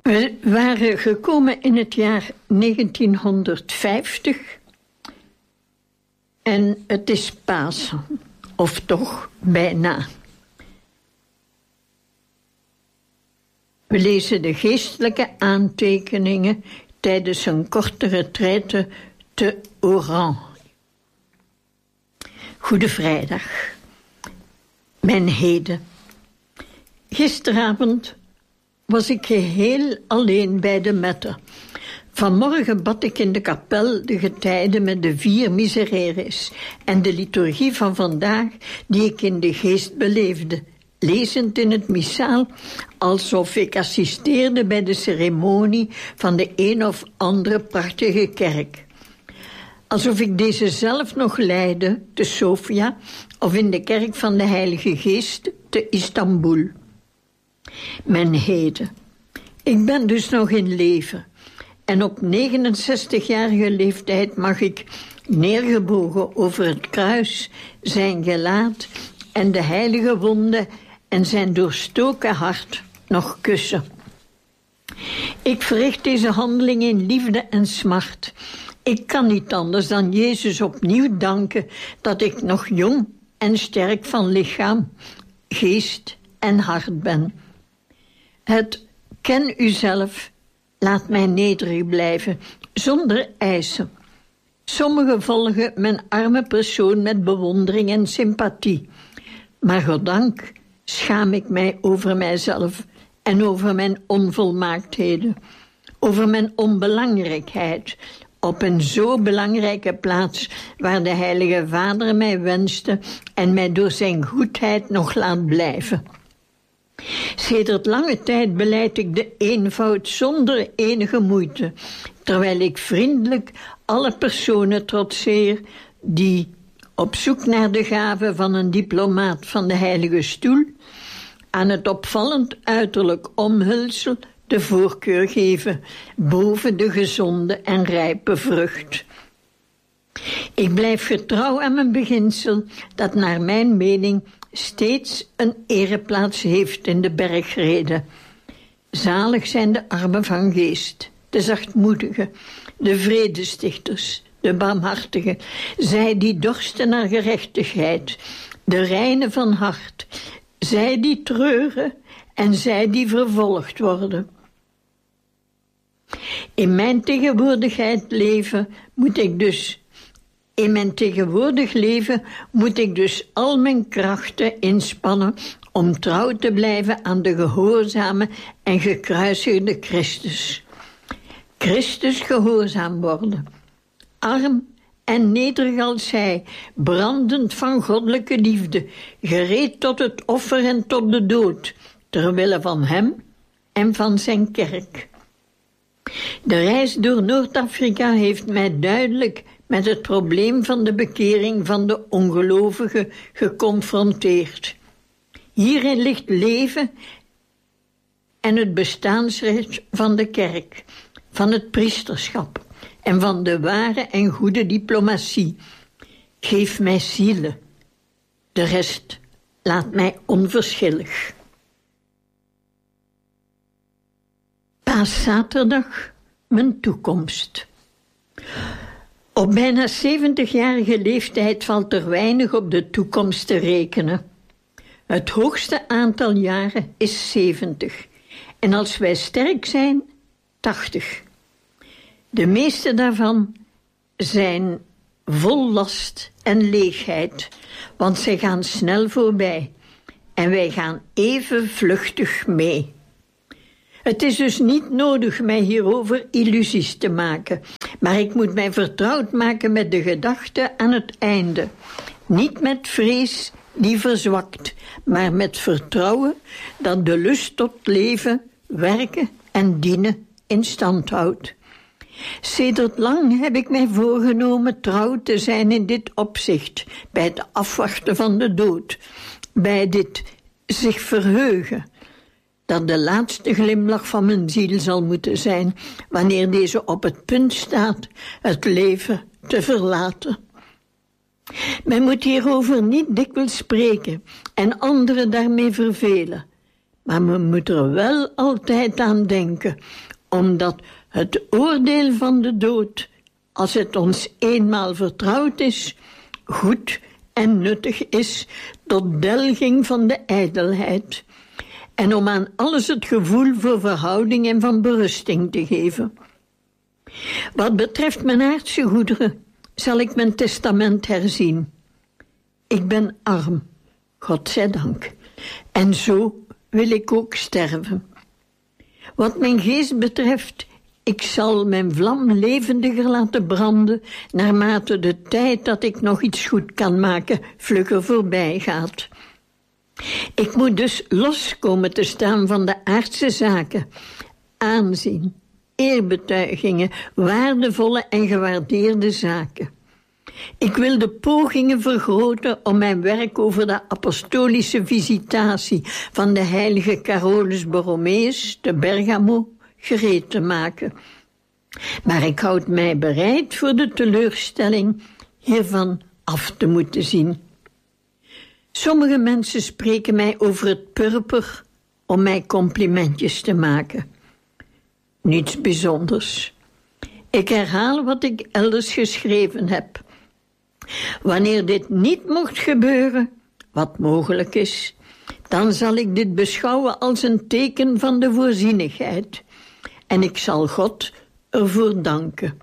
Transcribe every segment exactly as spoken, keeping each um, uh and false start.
We waren gekomen in het jaar negentienhonderdvijftig en het is Pasen, of toch bijna. We lezen de geestelijke aantekeningen tijdens een korte retraite te Oran. Goede Vrijdag. Mijn heden. Gisteravond was ik geheel alleen bij de mette. Vanmorgen bad ik in de kapel de getijden met de vier misereres en de liturgie van vandaag die ik in de geest beleefde, lezend in het missaal, alsof ik assisteerde bij de ceremonie van de een of andere prachtige kerk. Alsof ik deze zelf nog leidde te Sofia of in de kerk van de Heilige Geest te Istanbul. Mijn heden. Ik ben dus nog in leven. En op negenenzestigjarige leeftijd mag ik, neergebogen over het kruis, zijn gelaat en de heilige wonden en zijn doorstoken hart nog kussen. Ik verricht deze handeling in liefde en smart. Ik kan niet anders dan Jezus opnieuw danken dat ik nog jong en sterk van lichaam, geest en hart ben. Het ken uzelf, laat mij nederig blijven, zonder eisen. Sommigen volgen mijn arme persoon met bewondering en sympathie. Maar goddank schaam ik mij over mijzelf en over mijn onvolmaaktheden, over mijn onbelangrijkheid, op een zo belangrijke plaats waar de Heilige Vader mij wenste en mij door zijn goedheid nog laat blijven. Sedert lange tijd belijd ik de eenvoud zonder enige moeite, terwijl ik vriendelijk alle personen trotseer die, op zoek naar de gave van een diplomaat van de Heilige Stoel, aan het opvallend uiterlijk omhulsel de voorkeur geven boven de gezonde en rijpe vrucht. Ik blijf getrouw aan mijn beginsel dat naar mijn mening steeds een ereplaats heeft in de bergrede. Zalig zijn de armen van geest, de zachtmoedigen, de vredestichters, de barmhartigen, zij die dorsten naar gerechtigheid, de reinen van hart, zij die treuren en zij die vervolgd worden. In mijn tegenwoordigheid leven moet ik dus In mijn tegenwoordig leven moet ik dus al mijn krachten inspannen om trouw te blijven aan de gehoorzame en gekruisigde Christus. Christus gehoorzaam worden. Arm en nederig als hij, brandend van goddelijke liefde, gereed tot het offer en tot de dood, terwille van hem en van zijn kerk. De reis door Noord-Afrika heeft mij duidelijk met het probleem van de bekering van de ongelovigen geconfronteerd. Hierin ligt leven en het bestaansrecht van de kerk, van het priesterschap en van de ware en goede diplomatie. Geef mij zielen, de rest laat mij onverschillig. Paaszaterdag, mijn toekomst. Op bijna zeventigjarige leeftijd valt er weinig op de toekomst te rekenen. Het hoogste aantal jaren is zeventig. En als wij sterk zijn, tachtig. De meeste daarvan zijn vol last en leegheid, want zij gaan snel voorbij. En wij gaan even vluchtig mee. Het is dus niet nodig mij hierover illusies te maken, maar ik moet mij vertrouwd maken met de gedachte aan het einde. Niet met vrees die verzwakt, maar met vertrouwen dat de lust tot leven, werken en dienen in stand houdt. Sedert lang heb ik mij voorgenomen trouw te zijn in dit opzicht, bij het afwachten van de dood, bij dit zich verheugen, dat de laatste glimlach van mijn ziel zal moeten zijn, wanneer deze op het punt staat het leven te verlaten. Men moet hierover niet dikwijls spreken en anderen daarmee vervelen. maar men moet er wel altijd aan denken, omdat het oordeel van de dood, als het ons eenmaal vertrouwd is, goed en nuttig is tot delging van de ijdelheid en om aan alles het gevoel voor verhouding en van berusting te geven. Wat betreft mijn aardse goederen zal ik mijn testament herzien. Ik ben arm, God zij dank, en zo wil ik ook sterven. Wat mijn geest betreft, ik zal mijn vlam levendiger laten branden, naarmate de tijd dat ik nog iets goed kan maken vlugger voorbij gaat. Ik moet dus los komen te staan van de aardse zaken, aanzien, eerbetuigingen, waardevolle en gewaardeerde zaken. Ik wil de pogingen vergroten om mijn werk over de apostolische visitatie van de heilige Carolus Borromeus te Bergamo gereed te maken. Maar ik houd mij bereid voor de teleurstelling hiervan af te moeten zien. Sommige mensen spreken mij over het purper om mij complimentjes te maken. Niets bijzonders. Ik herhaal wat ik elders geschreven heb. Wanneer dit niet mocht gebeuren, wat mogelijk is, dan zal ik dit beschouwen als een teken van de voorzienigheid. En ik zal God ervoor danken.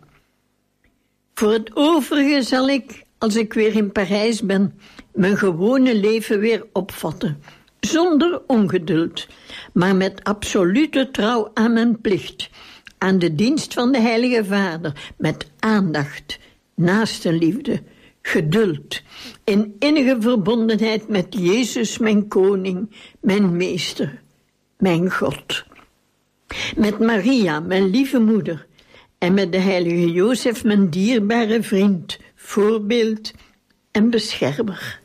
Voor het overige zal ik, als ik weer in Parijs ben, mijn gewone leven weer opvatten. Zonder ongeduld, maar met absolute trouw aan mijn plicht. Aan de dienst van de Heilige Vader, met aandacht, naastenliefde, geduld, in innige verbondenheid met Jezus, mijn koning, mijn meester, mijn God. Met Maria, mijn lieve moeder, en met de heilige Jozef, mijn dierbare vriend, voorbeeld en beschermer.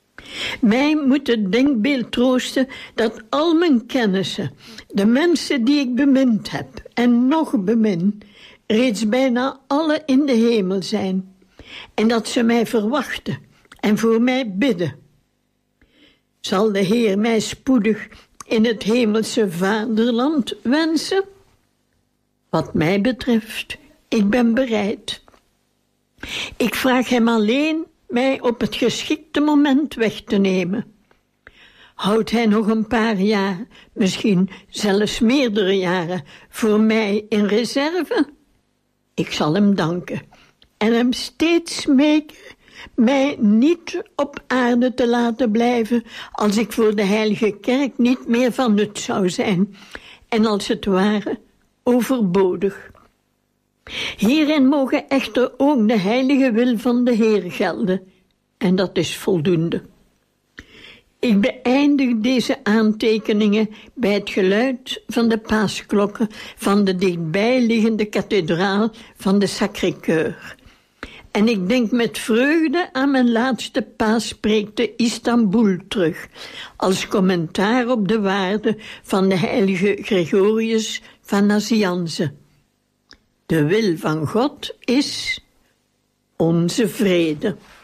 Mij moet het denkbeeld troosten dat al mijn kennissen, de mensen die ik bemind heb en nog bemin, reeds bijna alle in de hemel zijn, en dat ze mij verwachten en voor mij bidden. Zal de Heer mij spoedig in het hemelse vaderland wensen? Wat mij betreft, ik ben bereid. Ik vraag hem alleen mij op het geschikte moment weg te nemen. Houdt hij nog een paar jaar, misschien zelfs meerdere jaren, voor mij in reserve? Ik zal hem danken en hem steeds smeken mij niet op aarde te laten blijven als ik voor de heilige kerk niet meer van nut zou zijn en als het ware overbodig. Hierin mogen echter ook de heilige wil van de Heer gelden, en dat is voldoende. Ik beëindig deze aantekeningen bij het geluid van de paasklokken van de dichtbijliggende kathedraal van de Sacré-Cœur. En ik denk met vreugde aan mijn laatste paaspreek te Istanbul terug, als commentaar op de waarde van de heilige Gregorius van Nazianze. De wil van God is onze vrede.